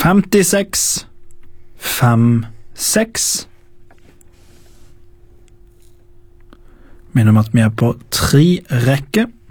56 56. Minner om at vi på 3 rekker.